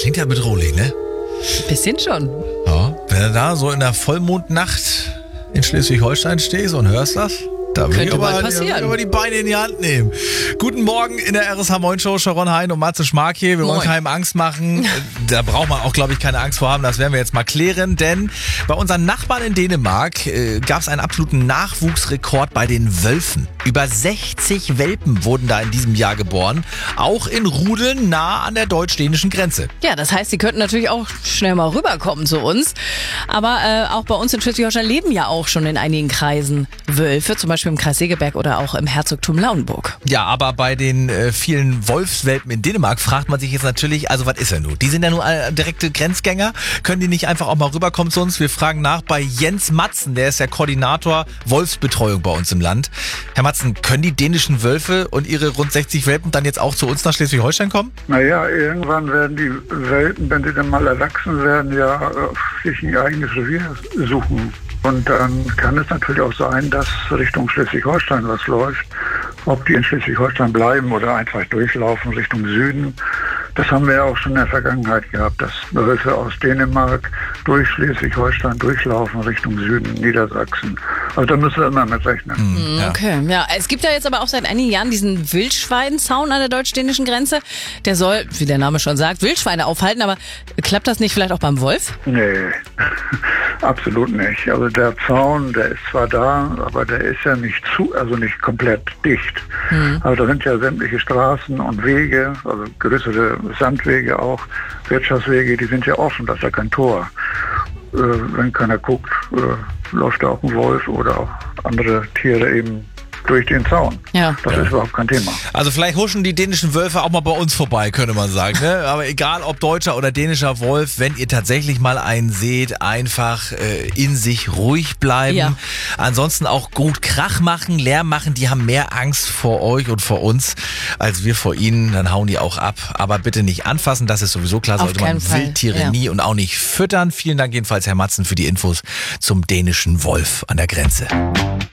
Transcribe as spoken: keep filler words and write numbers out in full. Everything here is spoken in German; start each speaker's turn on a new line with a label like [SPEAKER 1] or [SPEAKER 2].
[SPEAKER 1] klingt ja bedrohlich, ne?
[SPEAKER 2] Bisschen schon.
[SPEAKER 1] Ja, wenn du da so in der Vollmondnacht in Schleswig-Holstein stehst und hörst das, da würde ich
[SPEAKER 2] Könnte mal
[SPEAKER 1] aber,
[SPEAKER 2] passieren.
[SPEAKER 1] ja, aber die Beine in die Hand nehmen. Guten Morgen in der R S H Moin Show, Sharon Hein und Matze Schmark hier. Wir wollen
[SPEAKER 2] Moin.
[SPEAKER 1] keinem Angst machen. Da braucht man auch, glaube ich, keine Angst vor haben. Das werden wir jetzt mal klären, denn bei unseren Nachbarn in Dänemark äh, gab es einen absoluten Nachwuchsrekord bei den Wölfen. Über sechzig Welpen wurden da in diesem Jahr geboren, auch in Rudeln nah an der deutsch-dänischen Grenze.
[SPEAKER 2] Ja, das heißt, sie könnten natürlich auch schnell mal rüberkommen zu uns. Aber äh, auch bei uns in Schleswig-Holstein leben ja auch schon in einigen Kreisen Wölfe, zum Beispiel im Kreis Segeberg oder auch im Herzogtum Lauenburg.
[SPEAKER 1] Ja, aber bei den äh, vielen Wolfswelpen in Dänemark fragt man sich jetzt natürlich, also was ist er nun? Die sind ja nur äh, direkte Grenzgänger. Können die nicht einfach auch mal rüberkommen zu uns? Wir fragen nach bei Jens Matzen, der ist der Koordinator Wolfsbetreuung bei uns im Land. Herr Matzen, können die dänischen Wölfe und ihre rund sechzig Welpen dann jetzt auch zu uns nach Schleswig-Holstein kommen?
[SPEAKER 3] Naja, irgendwann werden die Welpen, wenn sie dann mal erwachsen werden, ja äh, sich ein eigenes Revier suchen. Und dann kann es natürlich auch sein, dass Richtung Schleswig-Holstein was läuft. Ob die in Schleswig-Holstein bleiben oder einfach durchlaufen Richtung Süden. Das haben wir ja auch schon in der Vergangenheit gehabt, dass Wölfe aus Dänemark durch Schleswig-Holstein durchlaufen Richtung Süden, Niedersachsen. Also da müssen wir immer mit rechnen.
[SPEAKER 1] Hm, ja.
[SPEAKER 2] Okay, ja. Es gibt ja jetzt aber auch seit einigen Jahren diesen Wildschweinzaun an der deutsch-dänischen Grenze. Der soll, wie der Name schon sagt, Wildschweine aufhalten. Aber klappt das nicht vielleicht auch beim Wolf?
[SPEAKER 3] Nee, absolut nicht. Also der Zaun, der ist zwar da, aber der ist ja nicht zu, also nicht komplett dicht. Mhm. Also da sind ja sämtliche Straßen und Wege, also größere Sandwege auch, Wirtschaftswege, die sind ja offen, das ist ja kein Tor. Äh, wenn keiner guckt, äh, läuft da auch ein Wolf oder auch andere Tiere eben durch den Zaun.
[SPEAKER 2] Ja.
[SPEAKER 3] Das
[SPEAKER 1] Ja.
[SPEAKER 3] ist überhaupt kein Thema.
[SPEAKER 1] Also vielleicht huschen die dänischen Wölfe auch mal bei uns vorbei, könnte man sagen. Ne? Aber egal ob deutscher oder dänischer Wolf, wenn ihr tatsächlich mal einen seht, einfach äh, in sich ruhig bleiben.
[SPEAKER 2] Ja.
[SPEAKER 1] Ansonsten auch gut Krach machen, Lärm machen. Die haben mehr Angst vor euch und vor uns, als wir vor ihnen. Dann hauen die auch ab. Aber bitte nicht anfassen, das ist sowieso klar.
[SPEAKER 2] Auf
[SPEAKER 1] Sollte man
[SPEAKER 2] keinen Fall.
[SPEAKER 1] Wildtiere
[SPEAKER 2] Ja.
[SPEAKER 1] nie und auch nicht füttern. Vielen Dank jedenfalls, Herr Matzen, für die Infos zum dänischen Wolf an der Grenze.